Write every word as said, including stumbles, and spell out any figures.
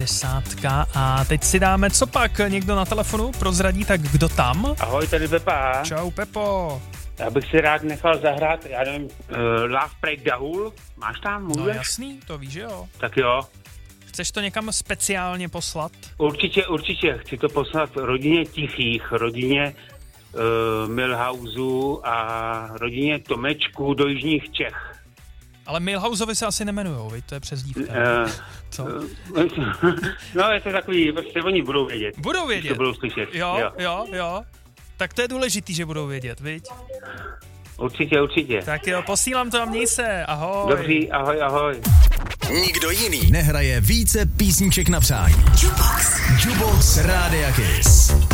devadesátka a teď si dáme co pak? Někdo na telefonu prozradí, tak kdo tam? Ahoj, tady Pepa. Čau Pepo. Já bych si rád nechal zahrát, já nevím, uh, Love Break Dahul. Máš tam, můžeš? No jasný, to víš, že jo. Tak jo. Chceš to někam speciálně poslat? Určitě, určitě. Chci to poslat rodině Tichých, rodině uh, Milhausu a rodině Tomečku do jižních Čech. Ale Milhausovi se asi nemenujou, viď? To je přezdívka. Uh, Co? Uh, no, je to takový, prostě oni budou vědět. Budou vědět? To budou slyšet. Jo, jo, jo, jo. Tak to je důležitý, že budou vědět, viď? Určitě, určitě. Tak jo, posílám to a měj se, ahoj. Dobrý, ahoj, ahoj. Nikdo jiný nehraje více písniček na přání. Jukebox. Jukebox Rádia Kiss.